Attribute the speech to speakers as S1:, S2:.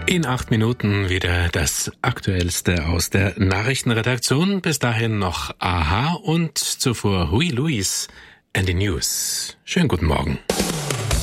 S1: In 8 Minuten wieder das Aktuellste aus der Nachrichtenredaktion. Bis dahin noch Aha und zuvor Huey Lewis and the News. Schönen guten Morgen.